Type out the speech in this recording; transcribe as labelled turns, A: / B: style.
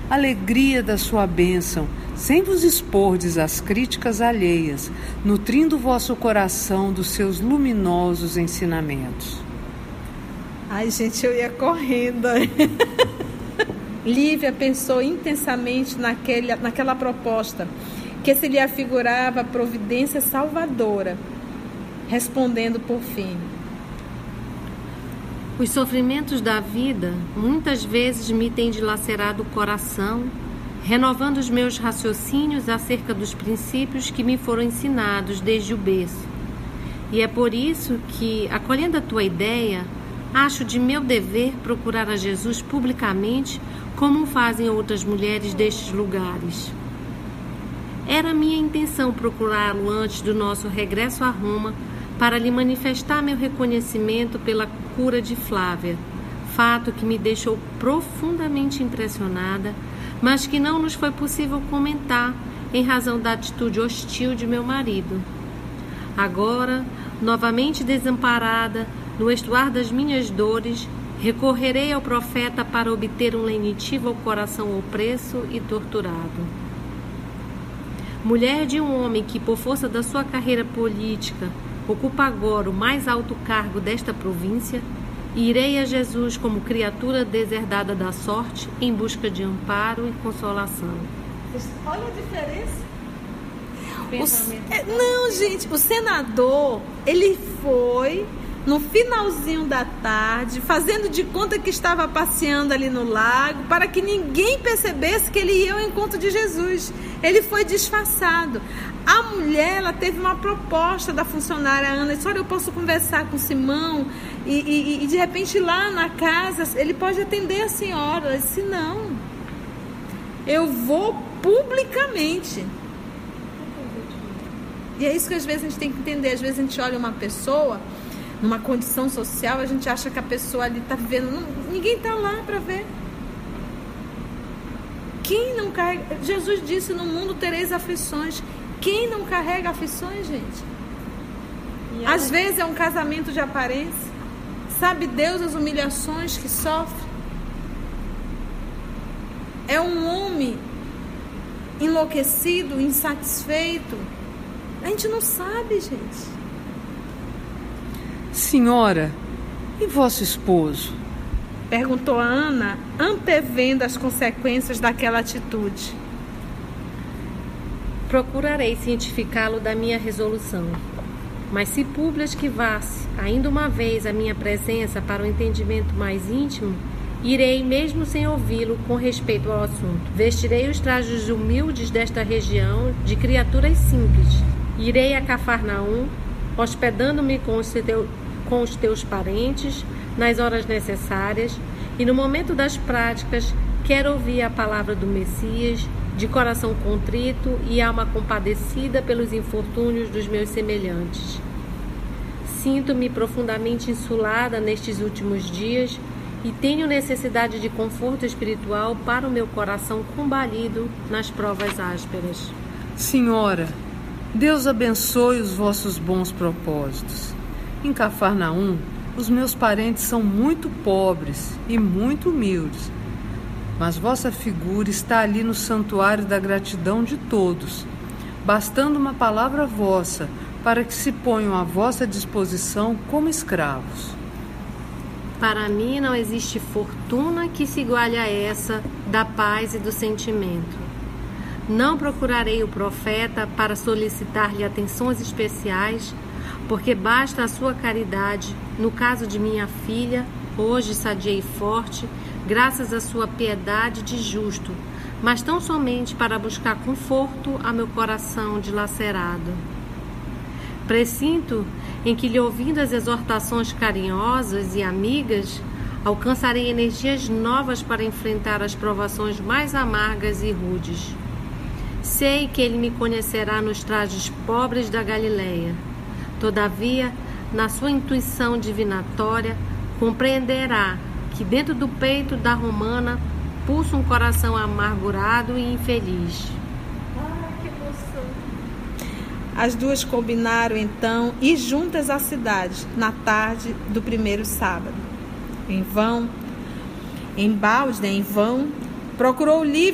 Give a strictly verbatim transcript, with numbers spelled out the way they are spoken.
A: alegria da sua bênção, sem vos expordes às críticas alheias, nutrindo vosso coração dos seus luminosos ensinamentos.
B: Ai, gente, eu ia correndo. Lívia pensou intensamente naquele, naquela proposta, que se lhe afigurava a providência salvadora, respondendo por fim:
C: os sofrimentos da vida muitas vezes me têm dilacerado o coração, renovando os meus raciocínios acerca dos princípios que me foram ensinados desde o berço. E é por isso que, acolhendo a tua ideia, acho de meu dever procurar a Jesus publicamente, como fazem outras mulheres destes lugares. Era minha intenção procurá-lo antes do nosso regresso a Roma, para lhe manifestar meu reconhecimento pela cura de Flávia, fato que me deixou profundamente impressionada, mas que não nos foi possível comentar em razão da atitude hostil de meu marido. Agora, novamente desamparada, no estuar das minhas dores, recorrerei ao profeta para obter um lenitivo ao coração opresso e torturado. Mulher de um homem que, por força da sua carreira política, ocupa agora o mais alto cargo desta província, irei a Jesus como criatura deserdada da sorte em busca de amparo e consolação.
B: Olha a diferença. O, é, não, gente, o senador, ele foi no finalzinho da tarde, fazendo de conta que estava passeando ali no lago, para que ninguém percebesse que ele ia ao encontro de Jesus. Ele foi disfarçado. A mulher, ela teve uma proposta da funcionária Ana, disse: olha, eu posso conversar com Simão e, e, e de repente lá na casa ele pode atender a senhora. Ela disse: não, eu vou publicamente. E é isso que às vezes a gente tem que entender. Às vezes a gente olha uma pessoa numa condição social, a gente acha que a pessoa ali está vivendo, não, ninguém está lá para ver. Quem não carrega, Jesus disse: no mundo tereis aflições. Quem não carrega aflições, gente? Ela... Às vezes é um casamento de aparência. Sabe Deus as humilhações que sofre? É um homem enlouquecido, insatisfeito. A gente não sabe, gente.
A: Senhora, e vosso esposo?
B: Perguntou a Ana, antevendo as consequências daquela atitude.
C: Procurarei cientificá-lo da minha resolução. Mas se Públio esquivasse ainda uma vez a minha presença para um entendimento mais íntimo, irei, mesmo sem ouvi-lo, com respeito ao assunto. Vestirei os trajes humildes desta região de criaturas simples. Irei a Cafarnaum, hospedando-me com os, teu, com os teus parentes nas horas necessárias, e no momento das práticas quero ouvir a palavra do Messias, de coração contrito e alma compadecida pelos infortúnios dos meus semelhantes. Sinto-me profundamente insulada nestes últimos dias e tenho necessidade de conforto espiritual para o meu coração combalido nas provas ásperas.
A: Senhora, Deus abençoe os vossos bons propósitos. Em Cafarnaum, os meus parentes são muito pobres e muito humildes, mas vossa figura está ali no santuário da gratidão de todos, bastando uma palavra vossa para que se ponham à vossa disposição como escravos.
C: Para mim não existe fortuna que se iguale a essa da paz e do sentimento. Não procurarei o profeta para solicitar-lhe atenções especiais, porque basta a sua caridade. No caso de minha filha, hoje sadia e forte, graças à sua piedade de justo, mas tão somente para buscar conforto a meu coração dilacerado. Presinto em que, lhe ouvindo as exortações carinhosas e amigas, alcançarei energias novas para enfrentar as provações mais amargas e rudes. Sei que ele me conhecerá nos trajes pobres da Galileia. Todavia, na sua intuição divinatória, compreenderá que dentro do peito da romana pulsa um coração amargurado e infeliz.
B: Ah, que emoção! As duas combinaram então ir juntas à cidade na tarde do primeiro sábado. Em vão, em balde, em vão, procurou Lívia